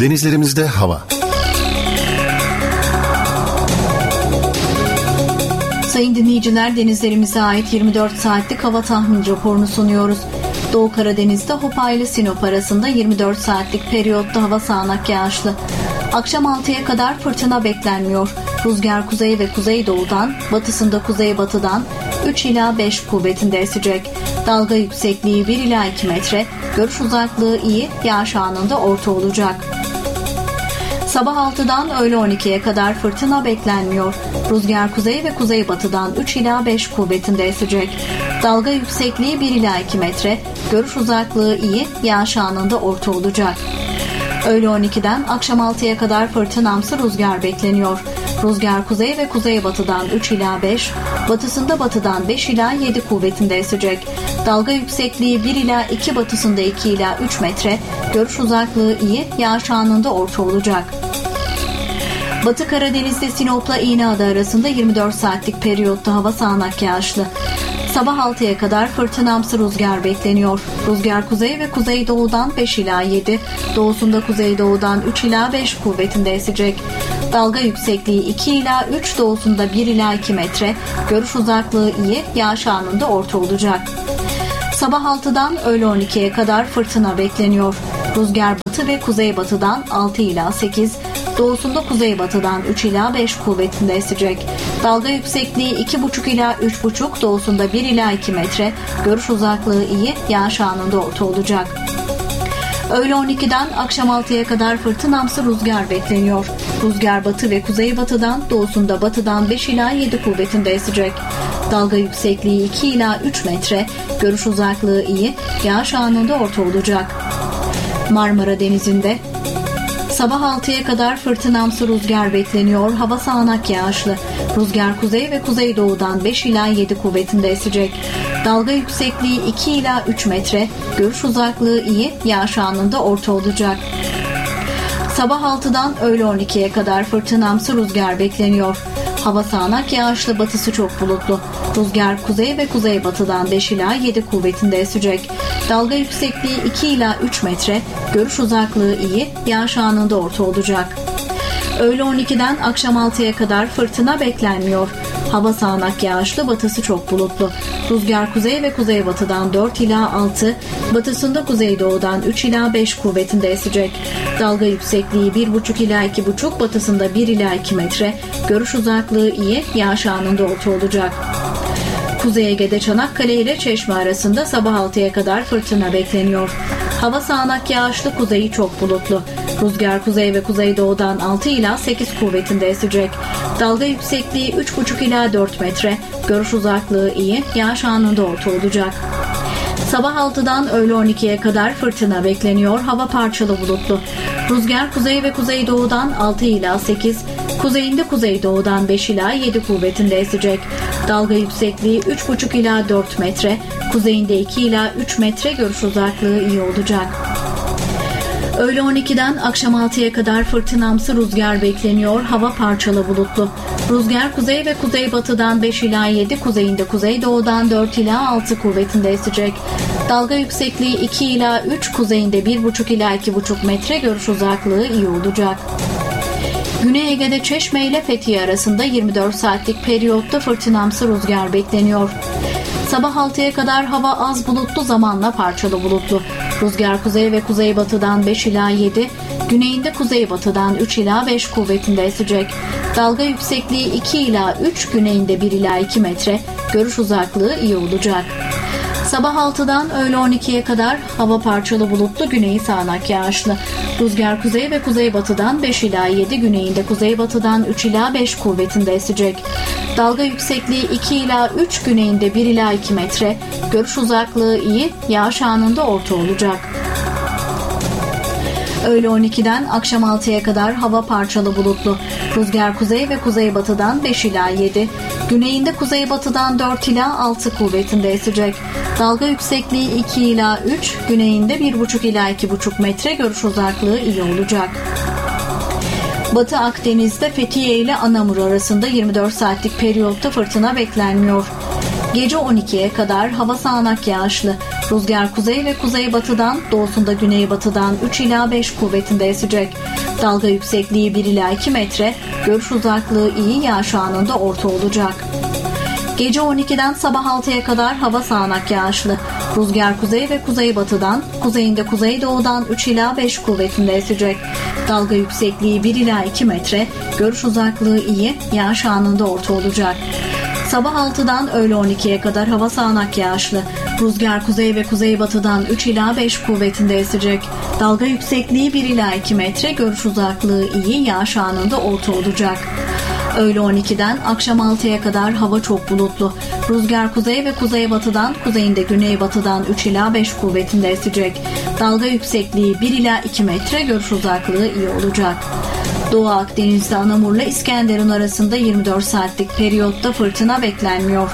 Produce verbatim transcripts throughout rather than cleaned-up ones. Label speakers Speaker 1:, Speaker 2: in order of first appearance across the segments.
Speaker 1: Denizlerimizde hava.
Speaker 2: Sayın dinleyiciler, denizlerimize ait yirmi dört saatlik hava tahmin raporunu sunuyoruz. Doğu Karadeniz'de Hopa ile Sinop arasında yirmi dört saatlik periyotta hava sağanak yağışlı. Akşam altıya kadar fırtına beklenmiyor. Rüzgar kuzey ve kuzeydoğudan, batısında kuzeybatıdan üç ila beş kuvvetinde esecek. Dalga yüksekliği bir ila iki metre, görüş uzaklığı iyi, yağış anında orta olacak. Sabah altıdan öğle on ikiye kadar fırtına beklenmiyor. Rüzgar kuzey ve kuzeybatıdan üç ila beş kuvvetinde esecek. Dalga yüksekliği bir ila iki metre, görüş uzaklığı iyi, yağış anında orta olacak. Öğle on ikiden akşam altıya kadar fırtınamsı rüzgar bekleniyor. Rüzgar kuzey ve kuzeybatıdan üç ila beş, batısında batıdan beş ila yedi kuvvetinde esecek. Dalga yüksekliği bir ila iki, batısında iki ila üç metre, görüş uzaklığı iyi, yağış anında orta olacak. Batı Karadeniz'de Sinop'la İğneada arasında yirmi dört saatlik periyotta hava sağanak yağışlı. Sabah altıya kadar fırtınamsı rüzgar bekleniyor. Rüzgar kuzey ve kuzeydoğudan beş ila yedi, doğusunda kuzeydoğudan üç ila beş kuvvetinde esecek. Dalga yüksekliği iki ila üç, doğusunda bir ila iki metre, görüş uzaklığı iyi, yağış anında orta olacak. Sabah altıdan öğle on ikiye kadar fırtına bekleniyor. Rüzgar batı ve kuzeybatıdan altı ila sekiz, doğusunda kuzeybatıdan üç ila beş kuvvetinde esecek. Dalga yüksekliği iki buçuk ila üç buçuk, doğusunda bir ila iki metre, görüş uzaklığı iyi, yağış anında orta olacak. Öğle on ikiden akşam altıya kadar fırtınamsı rüzgar bekleniyor. Rüzgar batı ve kuzeybatıdan, doğusunda batıdan beş ila yedi kuvvetinde esecek. Dalga yüksekliği iki ila üç metre, görüş uzaklığı iyi, yağış anında orta olacak. Marmara Denizi'nde sabah altıya kadar fırtınamsı rüzgar bekleniyor. Hava sağanak yağışlı. Rüzgar kuzey ve kuzeydoğudan beş ila yedi kuvvetinde esecek. Dalga yüksekliği iki ila üç metre, görüş uzaklığı iyi, yağış anında orta olacak. Sabah altıdan öğle on ikiye kadar fırtınamsı rüzgar bekleniyor. Hava sağanak yağışlı, batısı çok bulutlu. Rüzgar kuzey ve kuzeybatıdan beş ila yedi kuvvetinde esecek. Dalga yüksekliği iki ila üç metre, görüş uzaklığı iyi, yağış anında orta olacak. Öğle on ikiden akşam altıya kadar fırtına beklenmiyor. Hava sağanak yağışlı, batısı çok bulutlu. Rüzgar kuzey ve kuzeybatıdan dört ila altı, batısında kuzeydoğudan üç ila beş kuvvetinde esecek. Dalga yüksekliği bir buçuk ila iki buçuk, batısında bir ila iki metre, görüş uzaklığı iyi, yağış anında orta olacak. Kuzey Ege'de Çanakkale ile Çeşme arasında sabah altıya kadar fırtına bekleniyor. Hava sağanak yağışlı, kuzeyi çok bulutlu. Rüzgar kuzey ve kuzeydoğudan altı ila sekiz kuvvetinde esecek. Dalga yüksekliği üç buçuk ila dört metre, görüş uzaklığı iyi, yağış anında orta olacak. Sabah altıdan öğle on ikiye kadar fırtına bekleniyor. Hava parçalı bulutlu. Rüzgar kuzey ve kuzeydoğudan altı ila sekiz, kuzeyinde kuzeydoğudan beş ila yedi kuvvetinde esecek. Dalga yüksekliği üç buçuk ila dört metre, kuzeyinde iki ila üç metre, görüş uzaklığı iyi olacak. Öğle on ikiden akşam altıya kadar fırtınamsı rüzgar bekleniyor. Hava parçalı bulutlu. Rüzgar kuzey ve kuzeybatıdan beş ila yedi, kuzeyinde kuzeydoğudan dört ila altı kuvvetinde esecek. Dalga yüksekliği iki ila üç, kuzeyinde bir buçuk ila iki buçuk metre, görüş uzaklığı iyi olacak. Güney Ege'de Çeşme ile Fethiye arasında yirmi dört saatlik periyotta fırtınamsı rüzgar bekleniyor. Sabah altıya kadar hava az bulutlu, zamanla parçalı bulutlu. Rüzgar kuzey ve kuzeybatıdan beş ila yedi, güneyinde kuzeybatıdan üç ila beş kuvvetinde esecek. Dalga yüksekliği iki ila üç, güneyinde bir ila iki metre, görüş uzaklığı iyi olacak. Sabah altıdan öğle on ikiye kadar hava parçalı bulutlu, güneyi sağanak yağışlı. Rüzgar kuzey ve kuzeybatıdan beş ila yedi, güneyinde kuzeybatıdan üç ila beş kuvvetinde esecek. Dalga yüksekliği iki ila üç, güneyinde bir ila iki metre, görüş uzaklığı iyi, yağış anında orta olacak. Öğle on ikiden akşam altıya kadar hava parçalı bulutlu. Rüzgar kuzey ve kuzeybatıdan beş ila yedi, güneyinde kuzeybatıdan dört ila altı kuvvetinde esecek. Dalga yüksekliği iki ila üç, güneyinde bir buçuk ila iki buçuk metre, görüş uzaklığı iyi olacak. Batı Akdeniz'de Fethiye ile Anamur arasında yirmi dört saatlik periyotta fırtına beklenmiyor. Gece on ikiye kadar hava sağanak yağışlı. Rüzgar kuzey ve kuzeybatıdan, doğusunda güneybatıdan üç ila beş kuvvetinde esecek. Dalga yüksekliği bir ila iki metre, görüş uzaklığı iyi, yağış anında orta olacak. Gece on ikiden sabah altıya kadar hava sağanak yağışlı. Rüzgar kuzey ve kuzeybatıdan, kuzeyinde kuzeydoğudan üç ila beş kuvvetinde esecek. Dalga yüksekliği bir ila iki metre, görüş uzaklığı iyi, yağış anında orta olacak. Sabah altıdan öğle on ikiye kadar hava sağanak yağışlı. Rüzgar kuzey ve kuzeybatıdan üç ila beş kuvvetinde esecek. Dalga yüksekliği bir ila iki metre, görüş uzaklığı iyi, yağış anında orta olacak. Öğle on ikiden akşam altıya kadar hava çok bulutlu. Rüzgar kuzey ve kuzeybatıdan, kuzeyinde güneybatıdan üç ila beş kuvvetinde esecek. Dalga yüksekliği bir ila iki metre, görüş uzaklığı iyi olacak. Doğu Akdeniz'de Anamur'la İskenderun arasında yirmi dört saatlik periyotta fırtına beklenmiyor.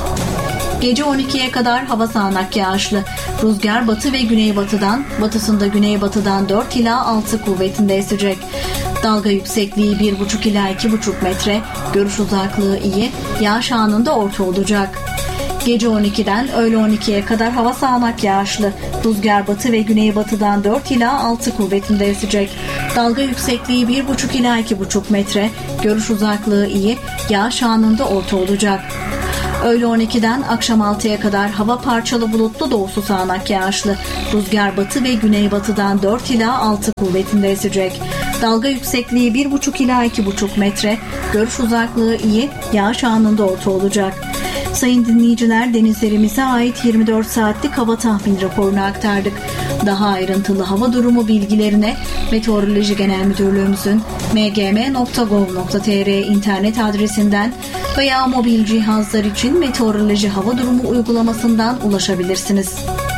Speaker 2: Gece on ikiye kadar hava sağanak yağışlı. Rüzgar batı ve güneybatıdan, batısında güneybatıdan dört ila altı kuvvetinde esecek. Dalga yüksekliği bir buçuk ila iki buçuk metre, görüş uzaklığı iyi, yağış anında orta olacak. Gece on ikiden öğle on ikiye kadar hava sağanak yağışlı. Rüzgar batı ve güneybatıdan dört ila altı kuvvetinde esecek. Dalga yüksekliği bir buçuk ila iki buçuk metre, görüş uzaklığı iyi, yağış anında orta olacak. Öğle on ikiden akşam altıya kadar hava parçalı bulutlu, doğusu sağanak yağışlı. Rüzgar batı ve güneybatıdan dört ila altı kuvvetinde esecek. Dalga yüksekliği bir buçuk ila iki buçuk metre, görüş uzaklığı iyi, yağış anında orta olacak. Sayın dinleyiciler, denizlerimize ait yirmi dört saatlik hava tahmin raporunu aktardık. Daha ayrıntılı hava durumu bilgilerine Meteoroloji Genel Müdürlüğümüzün m g m nokta gov nokta t r internet adresinden veya mobil cihazlar için Meteoroloji Hava Durumu uygulamasından ulaşabilirsiniz.